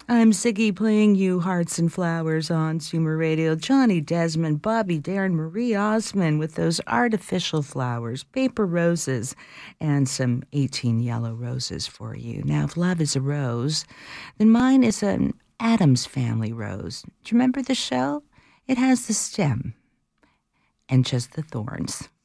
I'm Ziggy playing you Hearts and Flowers on Sumer Radio. Johnny Desmond, Bobby Darin, Marie Osmond with those artificial flowers, paper roses, and some 18 yellow roses for you. Now, if love is a rose, then mine is an Addams Family rose. Do you remember the show? It has the stem and just the thorns.